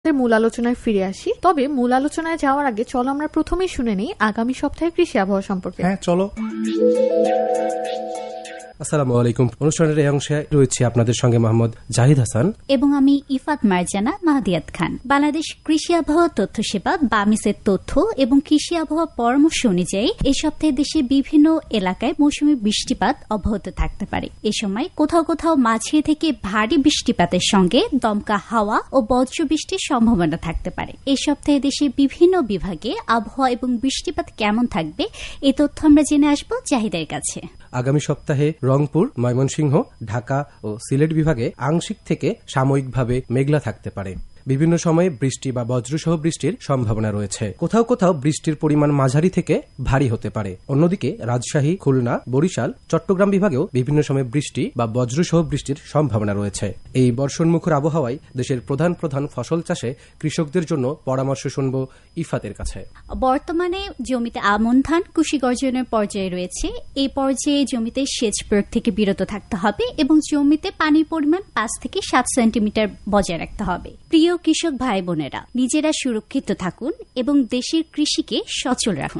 মূল আলোচনায় ফিরে আসি। তবে মূল আলোচনায় যাওয়ার আগে চলো আমরা প্রথমেই শুনে নিই আগামী সপ্তাহে কৃষি আবহাওয়া সম্পর্কে। হ্যাঁ চলো। আসসালামু আলাইকুম। অনুষ্ঠানের এই অংশে রয়েছে আপনাদের সঙ্গে মোহাম্মদ জাহিদ হাসান এবং আমি ইফাত মারজানা মাহদিয়াত খান। বাংলাদেশ কৃষি আবহাওয়া তথ্য সেবা বামিসের তথ্য এবং কৃষি আবহাওয়া পরামর্শ অনুযায়ী এই সপ্তাহে দেশে বিভিন্ন এলাকায় মৌসুমী বৃষ্টিপাত অব্যাহত থাকতে পারে। এ সময় কোথাও কোথাও মাঝারি থেকে ভারী বৃষ্টিপাতের সঙ্গে দমকা হাওয়া ও বজ্র বৃষ্টির সম্ভাবনা থাকতে পারে। এই সপ্তাহে দেশের বিভিন্ন বিভাগে আবহাওয়া এবং বৃষ্টিপাত কেমন থাকবে এই তথ্য আমরা জেনে আসবো জাহিদের কাছে। আগামী সপ্তাহে রংপুর, ময়মনসিংহ, ঢাকা ও সিলেট বিভাগে আংশিক থেকে সাময়িকভাবে মেঘলা থাকতে পারে। বিভিন্ন সময়ে বৃষ্টি বা বজ্রসহ বৃষ্টির সম্ভাবনা রয়েছে। কোথাও কোথাও বৃষ্টির পরিমাণ মাঝারি থেকে ভারী হতে পারে। অন্যদিকে রাজশাহী, খুলনা, বরিশাল, চট্টগ্রাম বিভাগেও বিভিন্ন সময়ে বৃষ্টি বা বজ্রসহ বৃষ্টির সম্ভাবনা রয়েছে। এই বর্ষণমুখর আবহাওয়ায় দেশের প্রধান প্রধান ফসল চাষে কৃষকদের জন্য পরামর্শ শুনব ইফাতের কাছে। বর্তমানে জমিতে আমন ধান কুশি গর্জনের পর্যায়ে রয়েছে। এই পর্যায়ে জমিতে সেচ প্রয়োগ থেকে বিরত থাকতে হবে এবং জমিতে পানির পরিমাণ 5 থেকে 7 সেন্টিমিটার বজায় রাখতে হবে। প্রিয় কৃষক ভাই বোনেরা, নিজেরা সুরক্ষিত থাকুন এবং দেশের কৃষিকে সচল রাখুন।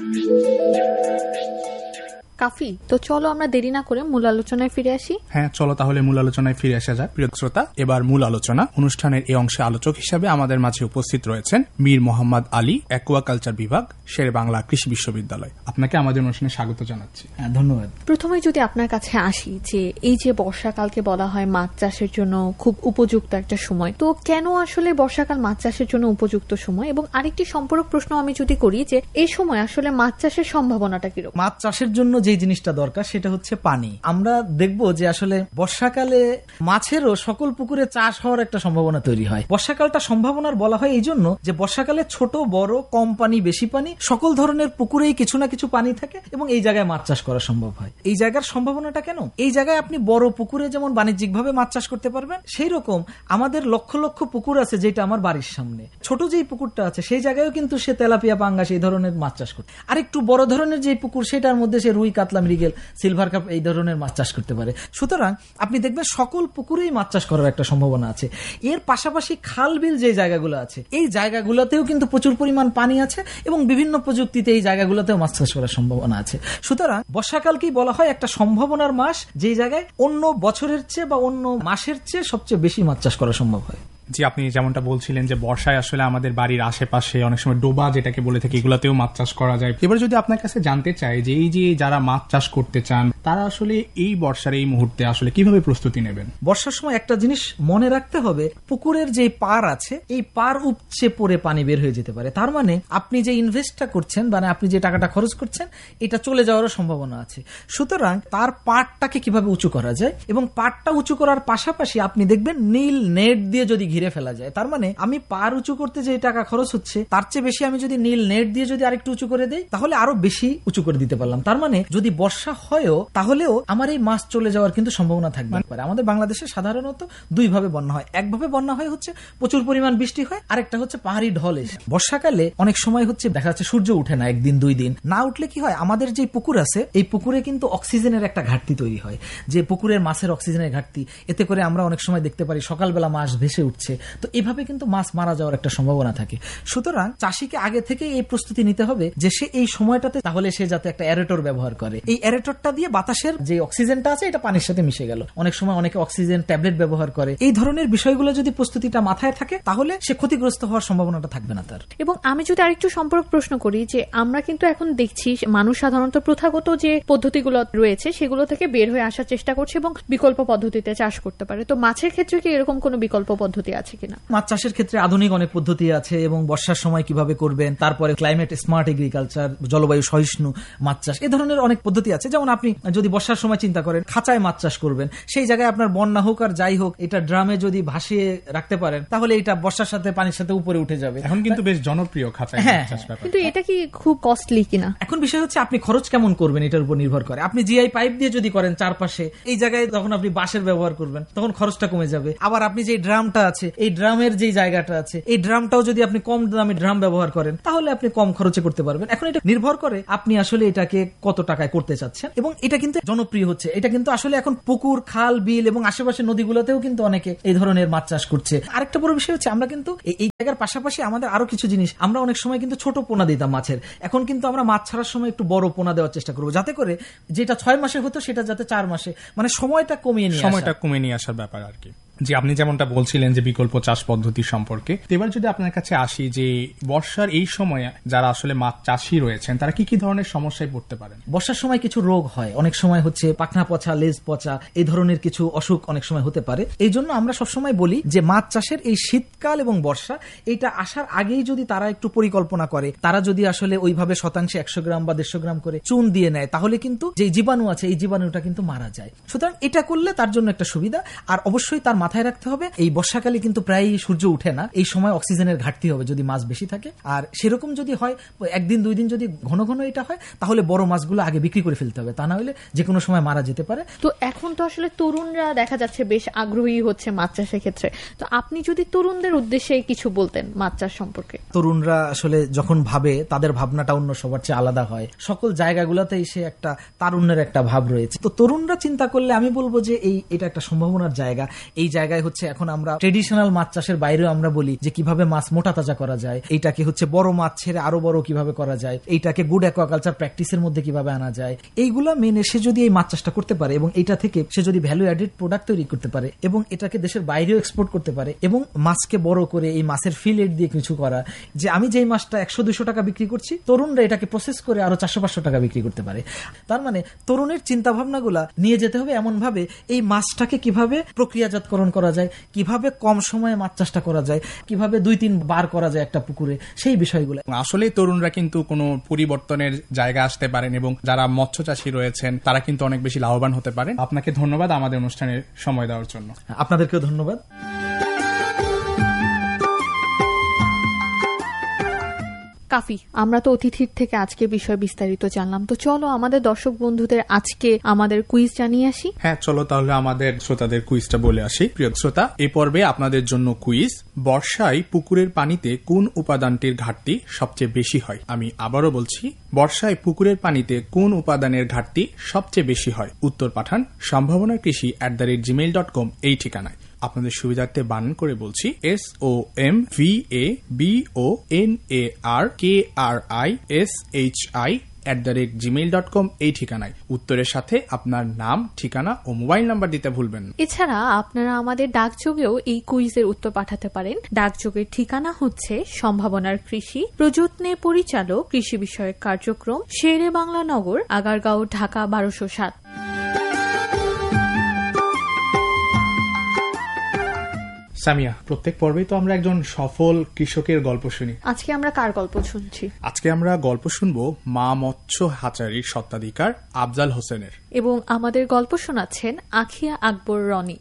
কাফি, তো চলো আমরা দেরি না করে মূল আলোচনায় ফিরে আসি। হ্যাঁ চলো তাহলে মূল আলোচনায় ফিরে আসা যাক। প্রিয় শ্রোতা, এবার মূল আলোচনা। অনুষ্ঠানের এই অংশে আলোচক হিসাবে আমাদের মাঝে উপস্থিত রয়েছেন মীর মোহাম্মদ আলী, অ্যাকুয়াকালচার বিভাগ, শেরে বাংলা কৃষি বিশ্ববিদ্যালয়। আপনাকে আমাদের অনুষ্ঠানে স্বাগত জানাচ্ছি। ধন্যবাদ। প্রথমে যদি আপনার কাছে আসি যে এই যে বর্ষাকালকে বলা হয় মাছ চাষের জন্য খুব উপযুক্ত একটা সময়, তো কেন আসলে বর্ষাকাল মাছ চাষের জন্য উপযুক্ত সময়? এবং আরেকটি সম্পূরক প্রশ্ন আমি যদি করি যে এই সময় আসলে মাছ চাষের সম্ভাবনাটা কিরকম? মাছ চাষের জন্য যে জিনিসটা দরকার সেটা হচ্ছে পানি। আমরা দেখবো যে আসলে বর্ষাকালে মাছেরও সকল পুকুরে চাষ হওয়ার একটা সম্ভাবনা তৈরি হয়। বর্ষাকালটা সম্ভাবনার বলা হয় এই জন্য যে বর্ষাকালে ছোট বড়, কম পানি বেশি পানি, সকল ধরনের পুকুরেই কিছু না কিছু পানি থাকে এবং এই জায়গায় মাছ চাষ করা সম্ভব হয়। এই জায়গার সম্ভাবনাটা কেন? এই জায়গায় আপনি বড় পুকুরে যেমন বাণিজ্যিকভাবে মাছ চাষ করতে পারবেন, সেই রকম আমাদের লক্ষ লক্ষ পুকুর আছে যেটা আমার বাড়ির সামনে। ছোট যেই পুকুরটা আছে সেই জায়গায়ও কিন্তু সে তেলাপিয়া, পাঙ্গাস এই ধরনের মাছ চাষ করতে। আর একটু বড় ধরনের যে পুকুর সেটার মধ্যে সে রুই, কাতলা, মৃগেল, সিলভার কাপ এই ধরনের মাছ চাষ করতে পারে। সুতরাং আপনি দেখবেন সকল পুকুরেই মাছ চাষ করার একটা সম্ভাবনা আছে। এর পাশাপাশি খাল বিল যে জায়গাগুলো আছে এই জায়গাগুলোতেও কিন্তু প্রচুর পরিমাণ পানি আছে এবং বিভিন্ন প্রযুক্তিতে এই জায়গাগুলোতেও মাছ চাষ করার সম্ভাবনা আছে। সুতরাং বর্ষাকালকেই বলা হয় একটা সম্ভাবনার মাস, যে জায়গায় অন্য বছরের চেয়ে বা অন্য মাসের চেয়ে সবচেয়ে বেশি মাছ চাষ করা সম্ভব হয়। জি, আপনি যেমনটা বলছিলেন যে বর্ষায় আসলে আমাদের বাড়ির আশেপাশে অনেক সময় ডোবা যেটাকে বলে থাকি এগুলাতেও মাছ চাষ করা যায়। এবার যদি আপনার কাছে জানতে চাই যে এই যে যারা মাছ চাষ করতে চান তারা আসলে এই বর্ষার এই মুহূর্তে আসলে কিভাবে প্রস্তুতি নেবেন? বর্ষার সময় একটা জিনিস মনে রাখতে হবে, পুকুরের যে পার আছে এই পার উপচে পড়ে পানি বের হয়ে যেতে পারে। তার মানে আপনি যে ইনভেস্টটা করছেন, মানে আপনি যে টাকাটা খরচ করছেন, এটা চলে যাওয়ারও সম্ভাবনা আছে। সুতরাং তার পাড়টাকে কিভাবে উঁচু করা যায় এবং পাড়টা উঁচু করার পাশাপাশি আপনি দেখবেন নীল নেট দিয়ে যদি ঘিরে ফেলা যায়, তার মানে আমি পার উঁচু করতে যে টাকা খরচ হচ্ছে তার চেয়ে বেশি আমি যদি নীল নেট দিয়ে যদি আরেকটু উঁচু করে দেই তাহলে আরো বেশি উঁচু করে দিতে পারলাম। তার মানে যদি বর্ষা হয়ও তাহলেও আমার এই মাছ চলে যাওয়ার কিন্তু সম্ভাবনা থাকবে পারে। আমাদের বাংলাদেশে সাধারণত দুই ভাবে বন্যা হয়। একভাবে বন্যা হয় হচ্ছে প্রচুর পরিমাণ বৃষ্টি হয়, আরেকটা হচ্ছে পাহাড়ি ঢল এসে। বর্ষাকালে অনেক সময় হচ্ছে দেখা যাচ্ছে সূর্য উঠে না, একদিন দুই দিন না উঠলে কি হয়, আমাদের যে পুকুর আছে এই পুকুরে কিন্তু অক্সিজেনের একটা ঘাটতি তৈরি হয়, যে পুকুরের মাছের অক্সিজেনের ঘাটতি। এতে করে আমরা অনেক সময় দেখতে পারি সকালবেলা মাছ ভেসে উঠছে, তো এভাবে কিন্তু মাছ মারা যাওয়ার একটা সম্ভাবনা থাকে। সুতরাং চাষিকে আগে থেকে এই প্রস্তুতি নিতে হবে যে সে এই সময়টাতে তাহলে সে যাতে একটা অ্যারেটর ব্যবহার করে। এই অ্যারেটরটা দিয়ে বাতাসের যে অক্সিজেনটা আছে এটা পানির সাথে মিশে গেল। অনেক সময় অনেকে অক্সিজেন ট্যাবলেট ব্যবহার করে। এই ধরনের বিষয়গুলো যদি প্রস্তুতিটা মাথায় থাকে তাহলে সে ক্ষতিগ্রস্ত হওয়ার সম্ভাবনাটা থাকবে না তার। এবং আমি যদি আরেকটু সম্পর্ক প্রশ্ন করি যে আমরা কিন্তু এখন দেখছি মানুষ সাধারণত প্রথাগত যে পদ্ধতিগুলো রয়েছে সেগুলো থেকে বের হয়ে আসার চেষ্টা করছে এবং বিকল্প পদ্ধতিতে চাষ করতে পারে। তো মাছের ক্ষেত্রে কি এরকম কোনো বিকল্প পদ্ধতি আছে কিনা? মাছ চাষের ক্ষেত্রে আধুনিক অনেক পদ্ধতি আছে এবং বর্ষার সময় কিভাবে করবেন, তারপরে ক্লাইমেট স্মার্ট এগ্রিকালচার, জলবায়ু সহিষ্ণু মাছ চাষ, এই ধরনের অনেক পদ্ধতি আছে। যেমন আপনি যদি বর্ষার সময় চিন্তা করেন খাঁচায় মাছ চাষ করবেন, সেই জায়গায় আপনার বন্যা হোক আর যাই হোক এটা ড্রামে যদি ভাসিয়ে রাখতে পারেন তাহলে এটা বর্ষার সাথে পানির সাথে উপরে উঠে যাবে। এখন কিন্তু বেশ জনপ্রিয় খাঁচায় মাছ চাষ ব্যাপার। কিন্তু এটা কি খুব কস্টলি কিনা? এখন বিষয় হচ্ছে আপনি খরচ কেমন করবেন এটার উপর নির্ভর করে। আপনি জিআই পাইপ দিয়ে যদি করেন চারপাশে, এই জায়গায় তখন আপনি বাঁশের ব্যবহার করবেন তখন খরচটা কমে যাবে। আবার আপনি যে ড্রামটা আছে আছে, এই ড্রামের যে জায়গাটা আছে, এই ড্রামটাও যদি আপনি কম দামে ড্রাম ব্যবহার করেন তাহলে আপনি কম খরচে করতে পারবেন। এখন এটা নির্ভর করে আপনি আসলে এটাকে কত টাকায় করতে চাচ্ছেন, এবং এটা কিন্তু জনপ্রিয় হচ্ছে। এটা কিন্তু আসলে এখন পুকুর, খাল, বিল এবং আশেপাশের নদীগুলোতেও কিন্তু অনেকে এই ধরনের মাছ চাষ করছে। আরেকটা বড় বিষয় হচ্ছে আমরা কিন্তু এই জায়গার পাশাপাশি আমাদের আরো কিছু জিনিস, আমরা অনেক সময় কিন্তু ছোট পোনা দিতাম মাছের, এখন কিন্তু আমরা মাছ ছাড়ার সময় একটু বড় পোনা দেওয়ার চেষ্টা করবো, যাতে করে যেটা 6 মাসে হতো সেটা যাতে 4 মাসে, মানে সময়টা কমিয়ে নিয়ে আসার ব্যাপার আর কি। যে আপনি যেমনটা বলছিলেন যে বিকল্প চাষ পদ্ধতি সম্পর্কে, এবার যদি আপনার কাছে আসি যে বর্ষার এই সময়ে যারা আসলে মাছ চাষী রয়েছেন তারা কি কি ধরনের সমস্যায় পড়তে পারেন? বর্ষার সময় কিছু রোগ হয়, অনেক সময় হচ্ছে পাখনা পচা, লেজ পচা, এই ধরনের কিছু অসুখ অনেক সময় হতে পারে। এই জন্য আমরা সবসময় বলি যে মাছ চাষের এই শীতকাল এবং বর্ষা এটা আসার আগেই যদি তারা একটু পরিকল্পনা করে, তারা যদি আসলে ওইভাবে শতাংশে 100 গ্রাম বা 150 গ্রাম করে চুন দিয়ে নেয়, তাহলে কিন্তু যে জীবাণু আছে এই জীবাণুটা কিন্তু মারা যায়। সুতরাং এটা করলে তার জন্য একটা সুবিধা। আর অবশ্যই তার মাথায় রাখতে হবে এই বর্ষাকালে কিন্তু প্রায় সূর্য উঠে না, এই সময় অক্সিজেনের ঘাটতি হবে যদি মাছ বেশি থাকে। আর সেরকম যদি হয়, একদিন 2 দিন যদি ঘন ঘন এটা হয়, তাহলে বড় মাছগুলো আগে বিক্রি করে ফেলতে হবে, তা না হলে যে কোনো সময় মারা যেতে পারে। তো এখন তো আসলে তরুণরা দেখা যাচ্ছে বেশ আগ্রহী হচ্ছে মাছ চাষের ক্ষেত্রে, তো আপনি যদি তরুণদের উদ্দেশ্যে কিছু বলতেন মাছ চাষ সম্পর্কে। তরুণরা আসলে যখন ভাবে, তাদের ভাবনাটা অন্য সবার চেয়ে আলাদা হয়, সকল জায়গাগুলোতেই সে একটা তারুণ্যের একটা ভাব রয়েছে। তো তরুণরা চিন্তা করলে আমি বলবো যে এটা একটা সম্ভাবনার জায়গা। এই জায়গায় হচ্ছে এখন আমরা ট্রেডিশনাল মাছ চাষের বাইরেও আমরা বলি যে কিভাবে মাছ মোটা তাজা করা যায়, এইটাকে হচ্ছে বড় মাছ ছেড়ে আরো বড় কিভাবে করা যায়, এইটাকে গুড অ্যাকোয়াকালচার প্র্যাকটিসের মধ্যে কিভাবে আনা যায়, এইগুলা মেনে সে যদি এই মাছ চাষটা করতে পারে এবং এইটা থেকে সে যদি ভ্যালু অ্যাডেড প্রোডাক্ট তৈরি করতে পারে এবং এটাকে দেশের বাইরেও এক্সপোর্ট করতে পারে এবং মাছকে বড় করে এই মাছের ফিলেট দিয়ে কিছু করা, যে আমি যেই মাছটা 100-200 টাকা বিক্রি করছি, তরুণরা এটাকে প্রসেস করে আরো 400-500 টাকা বিক্রি করতে পারে। তার মানে তরুণের চিন্তা ভাবনাগুলা নিয়ে যেতে হবে এমন ভাবে এই মাছটাকে কিভাবে প্রক্রিয়াজাতকরণ করা যায়, কিভাবে কম সময়ে মাছ চাষটা করা যায়, কিভাবে 2-3 বার করা যায় একটা পুকুরে, সেই বিষয়গুলো। আসলে তরুণরা কিন্তু কোনো পরিবর্তনের জায়গা আসতে পারেন এবং যারা মৎস্য চাষী রয়েছেন তারা কিন্তু অনেক বেশি লাভবান হতে পারেন। আপনাকে ধন্যবাদ আমাদের অনুষ্ঠানে সময় দেওয়ার জন্য। আপনাদেরকেও ধন্যবাদ। কাফি, আমরা তো অতিথির থেকে আজকে বিষয় বিস্তারিত জানলাম, তো চলো আমাদের দর্শক বন্ধুদের আজকে আমাদের কুইজ জানিয়ে আসি। হ্যাঁ, চলো তাহলে আমাদের শ্রোতাদের কুইজটা বলে আসি। প্রিয় শ্রোতা, এই পর্বে আপনাদের জন্য কুইজ, বর্ষায় পুকুরের পানিতে কোন উপাদানটির ঘাটতি সবচেয়ে বেশি হয়? আমি আবারও বলছি, বর্ষায় পুকুরের পানিতে কোন উপাদানের ঘাটতি সবচেয়ে বেশি হয়? উত্তর পাঠান সম্ভাবনাকৃষি@gmail.com এই ঠিকানায়। আপনাদের সুবিধার্থে বানান করে বলছি, SOMVABONARKRISHI@gmail.com এই ঠিকানায় উত্তরের সাথে আপনার নাম, ঠিকানা ও মোবাইল নাম্বার দিতে ভুলবেন না। এছাড়া আপনারা আমাদের ডাকযোগেও এই কুইজের উত্তর পাঠাতে পারেন। ডাকযোগের ঠিকানা হচ্ছে সম্ভাবনার কৃষি, প্রযত্নে পরিচালক, কৃষি বিষয়ক কার্যক্রম, শেরে বাংলা নগর, আগারগাঁও, ঢাকা 1207। সামিয়া, প্রত্যেক পর্বেই তো আমরা একজন সফল কৃষকের গল্প শুনি। আজকে আমরা কার গল্প শুনছি? আজকে আমরা গল্প শুনবো মা মৎস্য হাচারির স্বত্বাধিকার আফজাল হোসেনের। এবং আমাদের গল্প শোনাচ্ছেন আখিয়া আকবর রনি।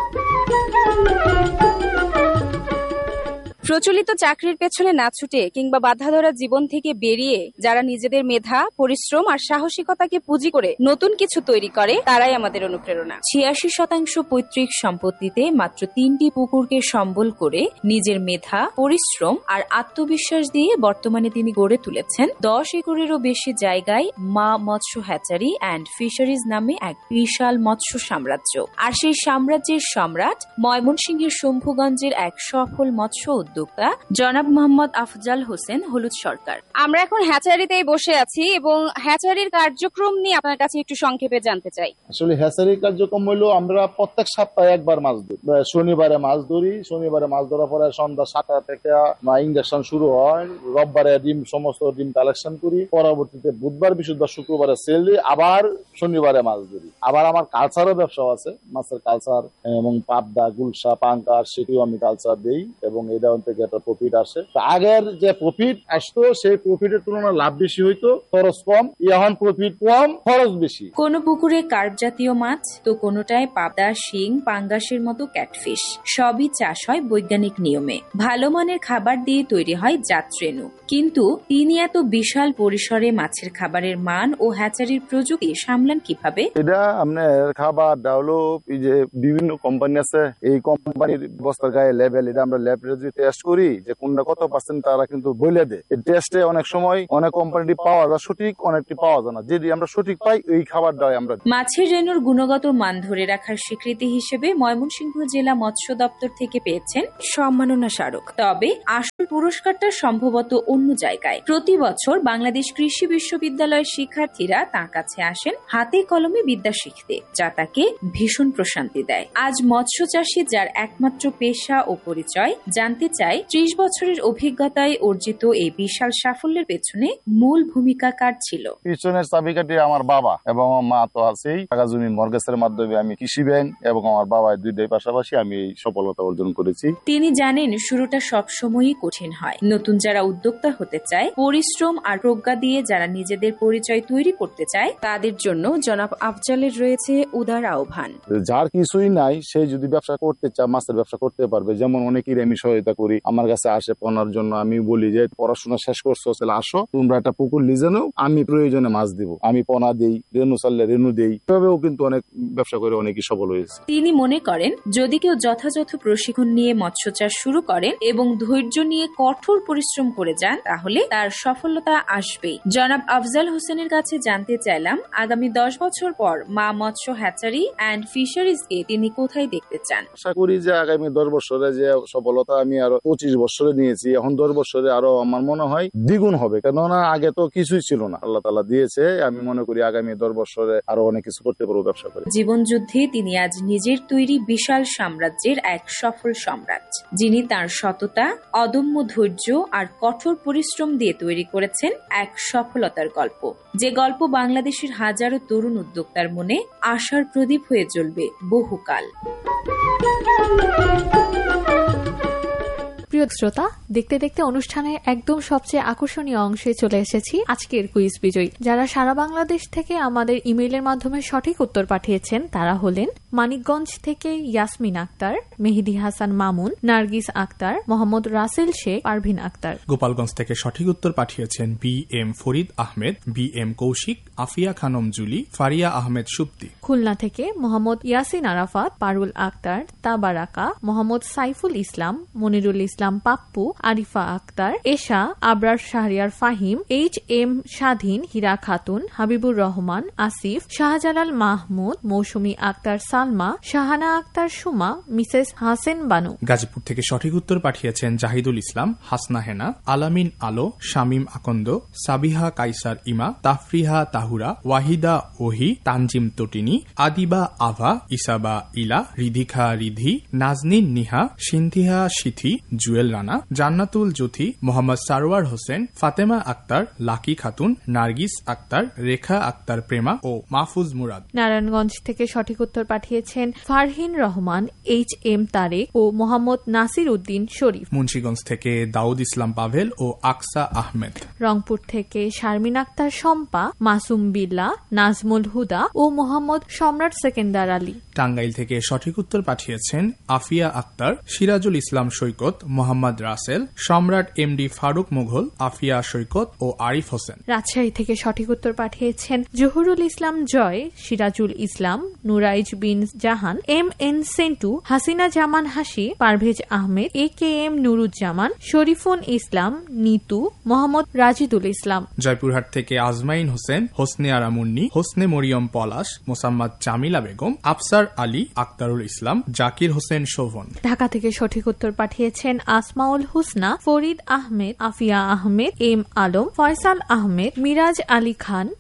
প্রচলিত চাকরির পেছনে না ছুটে কিংবা বাধাধরা জীবন থেকে বেরিয়ে যারা নিজেদের মেধা, পরিশ্রম আর সাহসিকতাকে পুঁজি করে নতুন কিছু তৈরি করে, তারাই আমাদের অনুপ্রেরণা। 86% পৈতৃক সম্পত্তিতে মাত্র 3টি পুকুরকে সম্বল করে নিজের মেধা, পরিশ্রম আর আত্মবিশ্বাস দিয়ে বর্তমানে তিনি গড়ে তুলেছেন 10 একরেরও বেশি জায়গায় মা মৎস্য হ্যাচারি অ্যান্ড ফিশারিজ নামে এক বিশাল মৎস্য সাম্রাজ্য। আর সেই সাম্রাজ্যের সম্রাট ময়মনসিংহের শম্ভুগঞ্জের এক সফল মৎস্য উদ্যোক্তা জনাব মোহাম্মদ আফজাল হোসেন হলুদ সরকার। আমরা এখন হ্যাচারিতেই বসে আছি এবং হ্যাচারির কার্যক্রম নিয়ে আপনার কাছে একটু সংক্ষেপে জানতে চাই। আসলে হ্যাচারির কার্যক্রম হলো আমরা প্রত্যেক সপ্তাহে একবার মাছ ধরি। শনিবারে মাছ ধরি, শনিবারে মাছ ধরার পরে সন্ধ্যা 7টা থেকে ইঞ্জেকশন শুরু হয়, রোববারে সমস্ত ডিম কালেকশন করি, পরবর্তীতে বুধবার, বৃহস্পতিবার, শুক্রবারে সেল দিই, আবার শনিবারে মাছ ধরি। আবার আমার কালচারও ব্যবসা আছে, মাছের কালচার এবং পাবদা, গুলশা, পাঙ্কার, সেটিও আমি কালচার দিই এবং এটা থেকে একটা প্রফিট আসে। আগের যে প্রফিট আসতো সেই প্রফিটের তুলনায় লাভ বেশি হইতো, খরচ কম। এখন প্রফিট কম, খরচ বেশি। কোন পুকুরে কার্প জাতীয় মাছ, তো কোনোটায় পাবদা, শিং, পাঙ্গাসের মতো ক্যাটফিশ। সবই চাষ হয় বৈজ্ঞানিক নিয়মে। ভালো মানের খাবার দিয়ে তৈরি হয় জাতরেণু। কিন্তু তিনি এত বিশাল পরিসরে মাছের খাবারের মান ও হ্যাচারির প্রযুক্তি সামলান কিভাবে? এটা আপনার খাবার ডেভেলপ, এই যে বিভিন্ন কোম্পানি আছে, এই কোম্পানির বস্তার গায়ে লেভেল, এটা আমরা ল্যাব টেস্ট করি যে কোনটা কত পার্সেন্ট, তারা কিন্তু বলে দেয়। এই টেস্টে অনেক সময় অনেক কোম্পানি পাওয়া যায় সঠিক, অনেকটি পাওয়া যায় না। যদি আমরা সঠিক পাই এই খাবারটাই আমরা। মাছের রেণুর গুণগত মান ধরে রাখার স্বীকৃতি হিসেবে ময়মনসিংহ জেলা মৎস্য দপ্তর থেকে পেয়েছেন সম্মাননা স্মারক। তবে আসল পুরস্কারটা সম্ভবত অন্য জায়গায়। প্রতি বছর বাংলাদেশ কৃষি বিশ্ববিদ্যালয়ের শিক্ষার্থীরা তার কাছে আসেন হাতে কলমে বিদ্যা শিখতে, যা তাকে ভীষণ প্রশান্তি দেয়। আজ মৎস্য চাষী যার একমাত্র পেশা ও পরিচয়, জানতে চাই 30 বছরের অভিজ্ঞতায় অর্জিত এই বিশাল সাফল্যের পেছনে মূল ভূমিকা কার ছিল? পিছনের চাবিকাঠি আমার বাবা এবং আমার মা তো আছেই। টাকা জমি মর্গেজের মাধ্যমে আমি কৃষি ব্যাংক এবং আমার বাবা দুইটাই পাশাপাশি আমি এই সফলতা অর্জন করেছি। তিনি জানেন শুরুটা সবসময়ই কঠিন হয়। নতুন যারা উদ্যোক্তা হতে চায়, পরিশ্রম আর প্রজ্ঞা দিয়ে যারা নিজেদের পরিচয় তৈরি করতে চায়, তাদের জন্য জনাব আফজালের রয়েছে উদার আহ্বান। যার কিছুই নাই সে যদি ব্যবসা করতে চায়, মাছের ব্যবসা করতে পারবে। যেমন অনেকেই আমি সহায়তা করি, আমার কাছে আসে পড়ার জন্য। আমি বলি যে পড়াশোনা শেষ করছো, তাহলে আসো, তোমরা একটা পুকুর লিজে নাও, আমি প্রয়োজনে মাছ দিব, আমি পোনা দেই, রেনু চাললে রেনু দেই। এভাবেও কিন্তু অনেক ব্যবসা করে অনেকেই সফল হয়েছে। তিনি মনে করেন যদি কেউ যথাযথ প্রশিক্ষণ নিয়ে মৎস্য চাষ শুরু করেন এবং ধৈর্য নিয়ে কঠোর পরিশ্রম করে যান, তাহলে তার সফলতা আসবেই। জনাব আফজাল হোসেনের কাছে জানতে চাইলাম আগামী 10 বছর পর মা মৎস্য হ্যাচারি অ্যান্ড ফিশারিজকে তিনি কোথায় দেখতে চান? আশা করি যে আগামী 10 বছরে যে সফলতা আমি আরো 25 বছরে নিয়েছি, এখন 10 বছরে আরো আমার মনে হয় দ্বিগুণ হবে। কেননা আগে তো কিছুই ছিল না, আল্লাহ তাআলা দিয়েছে। আমি মনে করি আগামী 10 বছরে আরো অনেক কিছু করতে পারবো ব্যবসা করে। জীবন যুদ্ধে তিনি আজ নিজের তৈরি বিশাল সাম্রাজ্যের এক সফল সম্রাট, যিনি তার সততা, অদম্য ধৈর্য আর কঠোর পরিশ্রম দিয়ে তৈরি করেছেন এক সফলতার গল্প, যে গল্প বাংলাদেশের হাজারো তরুণ উদ্যোক্তার মনে আশার প্রদীপ হয়ে জ্বলবে বহুকাল। প্রিয় শ্রোতা, দেখতে দেখতে অনুষ্ঠানের একদম সবচেয়ে আকর্ষণীয় অংশে চলে এসেছি। আজকের কুইজ বিজয়ী যারা সারা বাংলাদেশ থেকে আমাদের ইমেইলের মাধ্যমে সঠিক উত্তর পাঠিয়েছেন তারা হলেন মানিকগঞ্জ থেকে ইয়াসমিন আক্তার, মেহেদি হাসান মামুন, নার্গিস আক্তার, মোহাম্মদ রাসেল শেখ, পারভিন আক্তার। গোপালগঞ্জ থেকে সঠিক উত্তর পাঠিয়েছেন BM Farid Ahmed, BM Kaushik, Afia Khanam Julie, Faria Ahmed Supti. Khulna থেকে মোহাম্মদ ইয়াসিন আরাফাত, পারুল আক্তার, তাবারাকা, মোহাম্মদ সাইফুল ইসলাম, মনিরুল ইসলাম পাপ্পু, আরিফা আক্তার, এশা, আবরার শাহরিয়ার ফাহিম, HM স্বাধীন, হীরা খাতুন, হাবিবুর রহমান, আসিফ, শাহজালাল মাহমুদ, মৌসুমী আক্তার সালমা, শাহানা আক্তার সুমা, মিসেস হাসেন বানু। গাজীপুর থেকে সঠিক উত্তর পাঠিয়েছেন জাহিদুল ইসলাম, হাসনা হেনা, আলামিন আলো, শামীম আকন্দ, সাবিহা কাইসার ইমা, তাফরিহা তাহুরা, ওয়াহিদা ওহি, তানজিম তটিনী, আদিবা আভা, ইসাবা ইলা, রিধিখা রিধি, নাজনীন নিহা, সিন্ধিহা সিথি, জুয়েল রানা, জান্নাতুল জ্যোতি, মোহাম্মদ সারোয়ার হোসেন, ফাতেমা আক্তার, লাকি খাতুন, নার্গিস আক্তার, রেখা আক্তার প্রেমা ও মাহফুজ মুরাদ। নারায়ণগঞ্জ থেকে সঠিক উত্তর পাঠিয়েছেন ফারহিন রহমান, HM তারেক ও মোহাম্মদ নাসির উদ্দিন শরীফ। মুন্সিগঞ্জ থেকে দাউদ ইসলাম পাভেল ও আকসা আহমেদ। রংপুর থেকে শারমিন আক্তার শম্পা, মাসুম বিল্লা, নাজমুল হুদা ও মোহাম্মদ সম্রাট সেকেন্দার আলী। টাঙ্গাইল থেকে সঠিক উত্তর পাঠিয়েছেন আফিয়া আক্তার, সিরাজুল ইসলাম সৈকত, মোহাম্মদ রাসেল, সম্রাট MD ফারুক মুঘল, আফিয়া সৈকত ও আরিফ হোসেন। রাজশাহী থেকে সঠিক উত্তর পাঠিয়েছেন জহুরুল ইসলাম জয়, সিরাজুল ইসলাম, নুরাইজ বিন জাহান, MN সেন্টু, হাসিনা জামান হাসি, পারভেজ আহমেদ, AKM নুরুজ্জামান, শরীফুন ইসলাম, নিতু, মোহাম্মদ রাজিদুল ইসলাম। জয়পুরহাট থেকে আজমাইন হোসেন, হোসনে আরা মুন্নি, হোসনে মরিয়ম পলাশ, মোসাম্মদ জামিলা বেগম, আফসার আলী, আক্তারুল ইসলাম, জাকির হোসেন শোভন। ঢাকা থেকে সঠিক উত্তর পাঠিয়েছেন আসমাউল হুসনা, ফরিদ আহমেদ, আফিয়া আহমেদ, M আলম, ফয়সাল আহমেদ, মিরাজ আলী খান,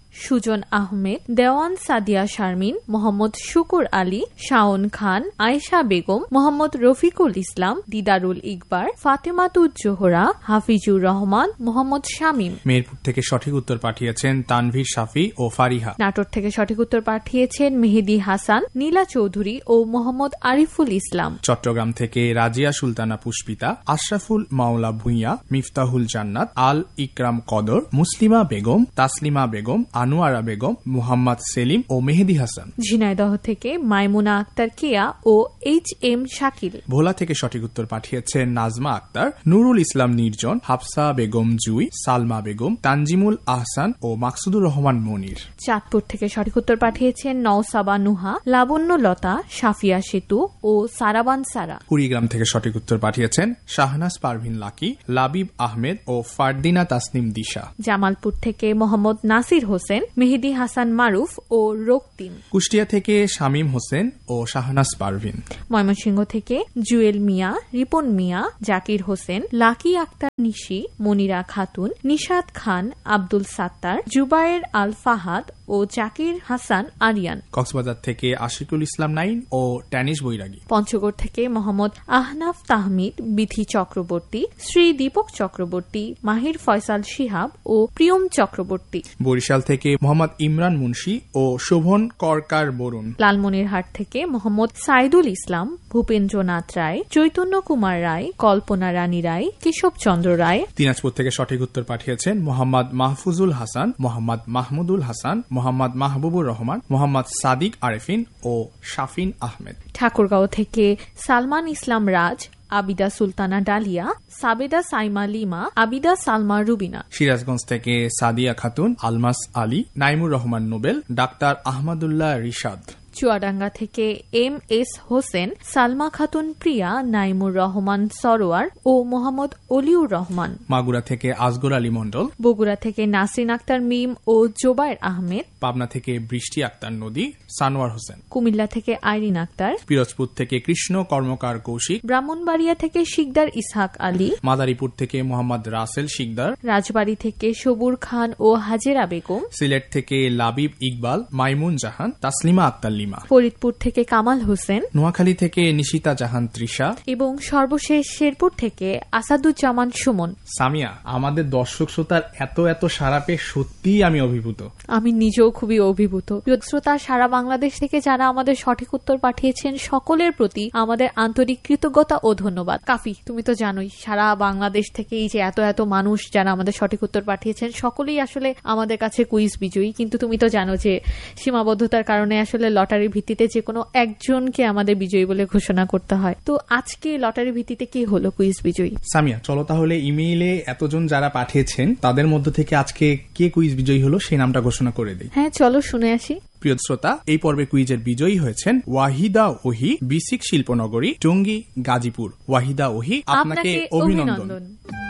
সুজন আহমেদ, দেওয়ান সাদিয়া শারমিন, মোহাম্মদ শুকুর আলী, শাওন খান, আয়েশা বেগম, মোহাম্মদ রফিকুল ইসলাম, দিদারুল ইকবার, ফাতেমাতুজ্জোহরা, হাফিজুর রহমান, মোহাম্মদ শামীম। মেহেরপুর থেকে সঠিক উত্তর পাঠিয়েছেন তানভীর শাফি ও ফারিহা। নাটোর থেকে সঠিক উত্তর পাঠিয়েছেন মেহেদি হাসান, নীলা চৌধুরী ও মোহাম্মদ আরিফুল ইসলাম। চট্টগ্রাম থেকে রাজিয়া সুলতানা পুষ্পিতা, আশরাফুল মাওলা ভুঁইয়া, মিফতাহুল জান্নাত, আল ইকরাম কদর, মুসলিমা বেগম, তাসলিমা বেগম, আনোয়ারা বেগম, মুহাম্মদ সেলিম ও মেহেদি হাসান। ঝিনাইদহ থেকে মাইমুনা আক্তার কেয়া ও HM শাকিল। ভোলা থেকে সঠিক উত্তর পাঠিয়েছেন নাজমা আক্তার, নুরুল ইসলাম নির্জন, হাফসা বেগম জুই, সালমা বেগম, তানজিমুল আহসান ও মাকসুদুর রহমান মনির। চাঁদপুর থেকে সঠিক উত্তর পাঠিয়েছেন নওসাবা নুহা, লাবণ্য লতা, সাফিয়া সেতু ও সারাবান সারা। কুড়িগ্রাম থেকে সঠিক উত্তর পাঠিয়েছেন শাহনাজ পারভিন লাকি, লাবিব আহমেদ ও ফারদিনা তাসনিম দিশা। জামালপুর থেকে মোহাম্মদ নাসির হোসেন, মেহেদি হাসান মারুফ ও রক্তিম। কুষ্টিয়া থেকে শামীম হোসেন ও শাহনাজ পারভিন। ময়মনসিংহ থেকে জুয়েল মিয়া, রিপন মিয়া, জাকির হোসেন, লাকি আক্তার নিশি, মনিরা খাতুন, নিশাত খান, আব্দুল সাত্তার, জুবায়ের আল ফাহাদ ও জাকির হাসান আরিয়ান। কক্সবাজার থেকে আশিকুল ইসলাম নাইন ও ট্যানিশ বৈরাগী। পঞ্চগড় থেকে মোহাম্মদ আহনাফ তাহমিদ, বিথি চক্রবর্তী, শ্রী দীপক চক্রবর্তী, মাহির ফয়সাল শিহাব ও প্রিয়ম চক্রবর্তী। বরিশাল থেকে মোহাম্মদ ইমরান মুন্সি ও শোভন করকার বরুণ। লালমনিরহাট থেকে মোহাম্মদ সাইদুল ইসলাম, ভূপেন্দ্রনাথ রায়, চৈতন্য কুমার রায়, কল্পনা রানী রায়, কেশব চন্দ্র রায়। দিনাজপুর থেকে সঠিক উত্তর পাঠিয়েছেন মোহাম্মদ মাহফুজুল হাসান, মোহাম্মদ মাহমুদুল হাসান, মোহাম্মদ মাহবুবুর রহমান, মোহাম্মদ সাদিক আরেফিন ও শাফিন আহমেদ। ঠাকুরগাঁও থেকে সালমান ইসলাম রাজ, আবিদা সুলতানা ডালিয়া, সাবেদা সাইমা লিমা, আবিদা সালমা রুবিনা। সিরাজগঞ্জ থেকে সাদিয়া খাতুন, আলমাস আলী, নাইমুর রহমান নোবেল, ডাক্তার আহমদুল্লাহ রিশাদ। চুয়াডাঙ্গা থেকে MS হোসেন, সালমা খাতুন প্রিয়া, নাইমুর রহমান সরোয়ার ও মোহাম্মদ অলিউর রহমান। মাগুরা থেকে আসগর আলী মন্ডল। বগুড়া থেকে নাসরিন আক্তার মিম ও জোবায়ের আহমেদ। পাবনা থেকে বৃষ্টি আক্তার নদী, সানোয়ার হোসেন। কুমিল্লা থেকে আইরিন আক্তার। পিরোজপুর থেকে কৃষ্ণ কর্মকার কৌশিক। ব্রাহ্মণবাড়িয়া থেকে শিকদার ইসহাক আলী। মাদারীপুর থেকে মোহাম্মদ রাসেল শিকদার। রাজবাড়ী থেকে সবুর খান ও হাজেরা বেগম। সিলেট থেকে লাবিব ইকবাল, মাইমুন জাহান, তাসলিমা আক্তার লিমা। ফরিদপুর থেকে কামাল হোসেন। নোয়াখালী থেকে নিশিতা জাহান তৃষা। এবং সর্বশেষ শেরপুর থেকে আসাদুজ্জামান সুমন। সামিয়া, আমাদের দর্শক শ্রোতার এত সারা পেয়ে সত্যিই আমি অভিভূত। আমি নিজেও খুবই অভিভূত। শ্রোতা সারা বাংলাদেশ থেকে যারা আমাদের সঠিক উত্তর পাঠিয়েছেন সকলের প্রতি আমাদের আন্তরিক কৃতজ্ঞতা ও ধন্যবাদ। কাফি, তুমি তো জানোই সারা বাংলাদেশ থেকে এই যে এত মানুষ যারা আমাদের সঠিক উত্তর পাঠিয়েছেন সকলেই আসলে আমাদের কাছে কুইজ বিজয়ী। কিন্তু তুমি তো জানো যে সীমাবদ্ধতার কারণে আসলে লটারির ভিত্তিতে যে কোনো একজনকে আমাদের বিজয়ী বলে ঘোষণা করতে হয়। তো আজকে লটারির ভিত্তিতে কে হলো কুইজ বিজয়ী? সামিয়া, চলো তাহলে ইমেইলে এতজন যারা পাঠিয়েছেন তাদের মধ্য থেকে আজকে কে কুইজ বিজয়ী হলো সেই নামটা ঘোষণা করে দেই। হ্যাঁ, চলো শুনে আসি। প্রিয় শ্রোতা, এই পর্বে কুইজের বিজয়ী হয়েছেন ওয়াহিদা ওহি, বিসিক শিল্পনগরী, টঙ্গী, গাজীপুর। ওয়াহিদা ওহি, আপনাকে অভিনন্দন।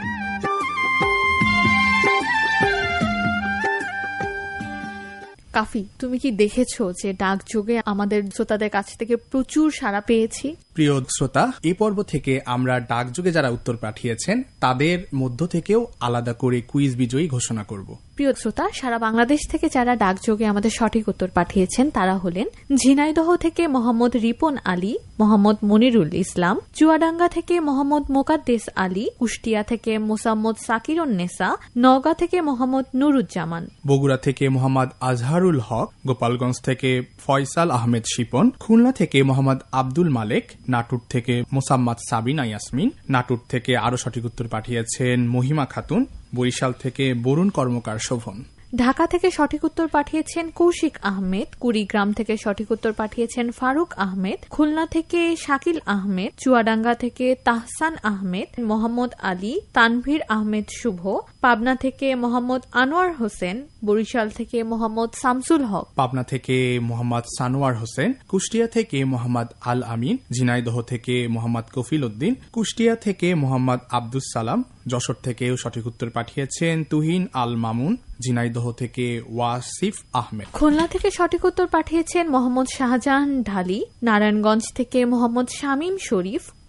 কাফি, তুমি কি দেখেছো যে ডাকযোগে আমাদের শ্রোতাদের কাছ থেকে প্রচুর সাড়া পেয়েছি? প্রিয় শ্রোতা, এই পর্ব থেকে আমরা ডাকযোগে যারা উত্তর পাঠিয়েছেন তাদের মধ্য থেকেও আলাদা করে কুইজ বিজয়ী ঘোষণা করব। প্রিয় শ্রোতা, সারা বাংলাদেশ থেকে যারা ডাকযোগে আমাদের সঠিক উত্তর পাঠিয়েছেন তারা হলেন ঝিনাইদহ থেকে মোহাম্মদ রিপন আলী, মোহাম্মদ মনিরুল ইসলাম, চুয়াডাঙ্গা থেকে মোহাম্মদ মোকাদ্দেস আলী, কুষ্টিয়া থেকে মোসাম্মদ সাকিরুন্নেসা, নওগাঁ থেকে মোহাম্মদ নুরুজ্জামান, বগুড়া থেকে মোহাম্মদ আজহারুল হক, গোপালগঞ্জ থেকে ফয়সাল আহমেদ শিপন, খুলনা থেকে মোহাম্মদ আব্দুল মালেক, নাটুর থেকে মোসাম্মদ সাবিনা ইয়াসমিন, নাটুর থেকে আরো সঠিক উত্তর পাঠিয়েছেন মহিমা খাতুন, বরিশাল থেকে বরুণ কর্মকার শোভন, ঢাকা থেকে সঠিক উত্তর পাঠিয়েছেন কৌশিক আহমেদ, কুড়িগ্রাম থেকে সঠিক উত্তর পাঠিয়েছেন ফারুক আহমেদ, খুলনা থেকে শাকিল আহমেদ, চুয়াডাঙ্গা থেকে তাহসান আহমেদ, মোহাম্মদ আলী, তানভীর আহমেদ শুভ, পাবনা থেকে মোহাম্মদ আনোয়ার হোসেন, বরিশাল থেকে মোহাম্মদ শামসুল হক, পাবনা থেকে মোহাম্মদ সানোয়ার হোসেন, কুষ্টিয়া থেকে মোহাম্মদ আল আমিন, ঝিনাইদহ থেকে মোহাম্মদ কফিল উদ্দিন, কুষ্টিয়া থেকে মোহাম্মদ আব্দুস সালাম, যশোর থেকেও সঠিক উত্তর পাঠিয়েছেন তুহিন আল মামুন, ঝিনাইদহ থেকে ওয়াসিফ আহমেদ, খুলনা থেকে সঠিক উত্তর পাঠিয়েছেন মোহাম্মদ শাহজাহান ঢালি, নারায়ণগঞ্জ থেকে মোহাম্মদ শামীম শরীফ,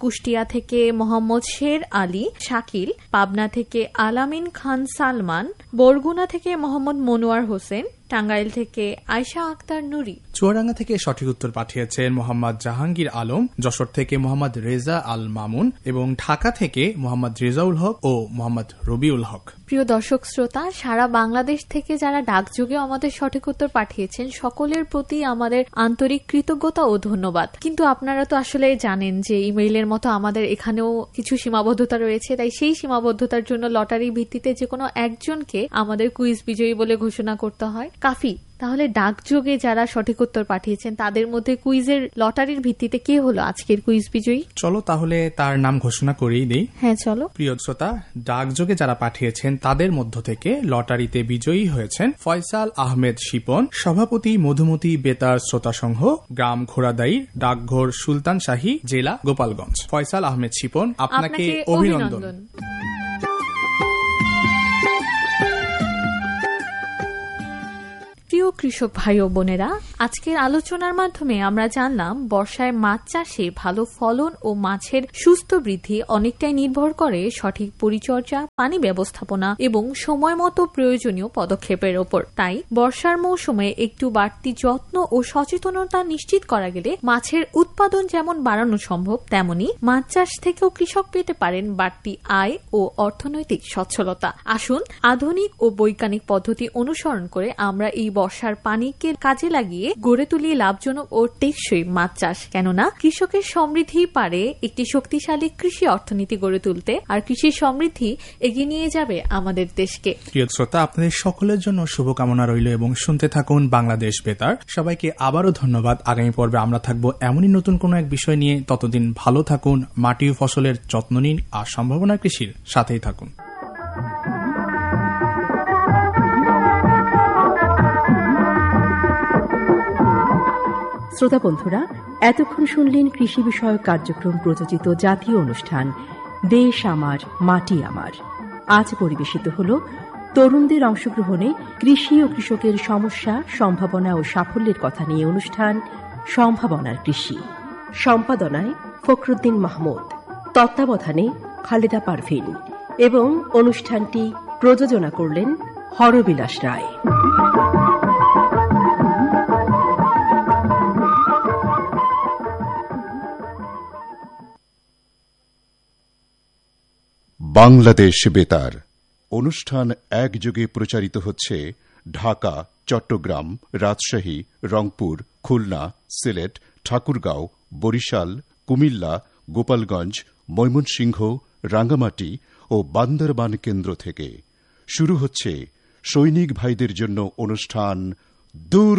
কুষ্টিয়া থেকে মোহাম্মদ শের আলী শাকিল, পাবনা থেকে আলামিন খান সালমান, বরগুনা থেকে মোহাম্মদ মনোয়ার হোসেন, টাঙ্গাইল থেকে আয়শা আক্তার নুরি। চুয়াডাঙ্গা থেকে সঠিক উত্তর পাঠিয়েছেন মোহাম্মদ জাহাঙ্গীর আলম, যশোর থেকে মোহাম্মদ রেজা আল মামুন এবং ঢাকা থেকে মোহাম্মদ রেজাউল হক ও মোহাম্মদ রবিউল হক। প্রিয় দর্শক শ্রোতা, সারা বাংলাদেশ থেকে যারা ডাকযোগে আমাদের সঠিক উত্তর পাঠিয়েছেন সকলের প্রতি আমাদের আন্তরিক কৃতজ্ঞতা ও ধন্যবাদ। কিন্তু আপনারা তো আসলে জানেন যে ইমেইলের মতো আমাদের এখানেও কিছু সীমাবদ্ধতা রয়েছে, তাই সেই সীমাবদ্ধতার জন্য লটারি ভিত্তিতে যে কোনো একজনকে আমাদের কুইজ বিজয়ী বলে ঘোষণা করতে হয়। কাফি, তাহলে ডাকযোগে যারা সঠিক উত্তর পাঠিয়েছেন তাদের মধ্যে কুইজের লটারির ভিত্তিতে কে হলো আজকের কুইজ বিজয়ী? চলো তাহলে তার নাম ঘোষণা করেই দেই। হ্যাঁ চলো। প্রিয় শ্রোতা, ডাকযোগে যারা পাঠিয়েছেন তাদের মধ্য থেকে লটারিতে বিজয়ী হয়েছেন ফয়সাল আহমেদ শিপন, সভাপতি মধুমতি বেতার শ্রোতা সংঘ, গ্রাম ঘোড়াদাই, ডাকঘর সুলতান শাহী, জেলা গোপালগঞ্জ। ফয়সাল আহমেদ শিপন, আপনাকে অভিনন্দন। প্রিয় কৃষক ভাই ও বোনেরা, আজকের আলোচনার মাধ্যমে আমরা জানলাম বর্ষায় মাছ চাষে ভালো ফলন ও মাছের সুস্থ বৃদ্ধি অনেকটাই নির্ভর করে সঠিক পরিচর্যা, পানি ব্যবস্থাপনা এবং সময় মতো প্রয়োজনীয় পদক্ষেপের ওপর। তাই বর্ষার মৌসুমে একটু বাড়তি যত্ন ও সচেতনতা নিশ্চিত করা গেলে মাছের উৎপাদন যেমন বাড়ানো সম্ভব, তেমনি মাছ চাষ থেকেও কৃষক পেতে পারেন বাড়তি আয় ও অর্থনৈতিক সচ্ছলতা। আসুন আধুনিক ও বৈজ্ঞানিক পদ্ধতি অনুসরণ করে আমরা এই বর্ষার পানিকে কাজে লাগিয়ে গড়ে তুলি লাভজনক ও টেকসই মাছ চাষ। কেননা কৃষকের সমৃদ্ধি পারে একটি শক্তিশালী কৃষি অর্থনীতি গড়ে তুলতে, আর কৃষির সমৃদ্ধি এগিয়ে নিয়ে যাবে আমাদের দেশকে। প্রিয় শ্রোতা, আপনাদের সকলের জন্য শুভকামনা রইল এবং শুনতে থাকুন বাংলাদেশ বেতার। সবাইকে আবারও ধন্যবাদ। আগামী পর্বে আমরা থাকবো এমনই নতুন কোনো এক বিষয় নিয়ে। ততদিন ভালো থাকুন, মাটি ও ফসলের যত্ন নিন, আর সম্ভাবনা কৃষির সাথেই থাকুন। শ্রোতা বন্ধুরা, এতক্ষণ শুনলেন কৃষি বিষয়ক কার্যক্রম প্রযোজিত জাতীয় অনুষ্ঠান দেশ আমার মাটি আমার। আজ পরিবেশিত হল তরুণদের অংশগ্রহণে কৃষি ও কৃষকের সমস্যা, সম্ভাবনা ও সাফল্যের কথা নিয়ে অনুষ্ঠান সম্ভাবনার কৃষি। সম্পাদনায় ফখরুদ্দিন মাহমুদ, তত্ত্বাবধানে খালেদা পারভিন এবং অনুষ্ঠানটি প্রযোজনা করলেন হরবিলাস রায়। বাংলাদেশ বেতার অনুষ্ঠান একযোগে প্রচারিত হচ্ছে ঢাকা, চট্টগ্রাম, রাজশাহী, রংপুর, খুলনা, সিলেট, ঠাকুরগাঁও, বরিশাল, কুমিল্লা, গোপালগঞ্জ, ময়মনসিংহ, রাঙ্গামাটি ও বান্দরবান কেন্দ্র থেকে। শুরু হচ্ছে সৈনিক ভাইদের জন্য অনুষ্ঠান দূর